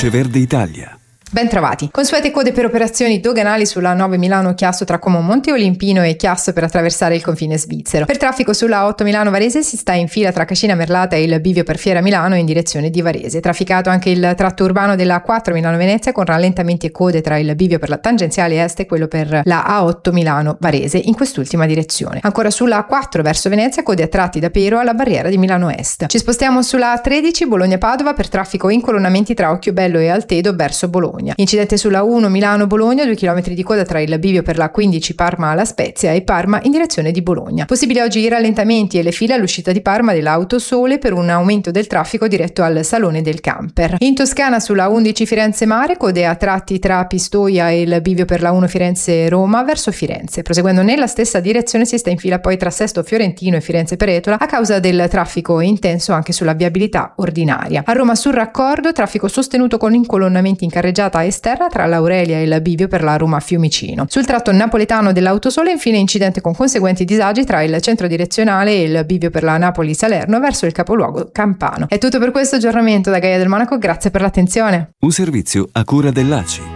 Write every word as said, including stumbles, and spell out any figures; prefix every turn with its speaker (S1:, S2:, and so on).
S1: Croce Verde Italia.
S2: Ben trovati. Consuete code per operazioni doganali sulla nove Milano-Chiasso tra Como Monte Olimpino e Chiasso per attraversare il confine svizzero. Per traffico sulla otto Milano-Varese si sta in fila tra Cascina Merlata e il bivio per Fiera Milano in direzione di Varese. Trafficato anche il tratto urbano della quattro Milano-Venezia con rallentamenti e code tra il bivio per la tangenziale est e quello per la A otto Milano-Varese in quest'ultima direzione. Ancora sulla A quattro verso Venezia, code a tratti da Pero alla barriera di Milano Est. Ci spostiamo sulla A tredici Bologna-Padova per traffico e incolonnamenti tra Occhiobello e Altedo verso Bologna. Incidente sulla uno Milano-Bologna, due chilometri di coda tra il bivio per la quindici Parma alla Spezia e Parma in direzione di Bologna. Possibili oggi i rallentamenti e le file all'uscita di Parma dell'Autosole per un aumento del traffico diretto al Salone del Camper. In Toscana sulla undici Firenze-Mare, code a tratti tra Pistoia e il bivio per la uno Firenze-Roma verso Firenze. Proseguendo nella stessa direzione si sta in fila poi tra Sesto Fiorentino e Firenze-Peretola a causa del traffico intenso anche sulla viabilità ordinaria. A Roma sul raccordo, traffico sostenuto con incolonnamenti in carreggiata esterna tra l'Aurelia e il bivio per la Roma Fiumicino. Sul tratto napoletano dell'Autosole infine incidente con conseguenti disagi tra il centro direzionale e il bivio per la Napoli-Salerno verso il capoluogo campano. È tutto per questo aggiornamento da Gaia del Monaco, grazie per l'attenzione.
S1: Un servizio a cura dell'A C I.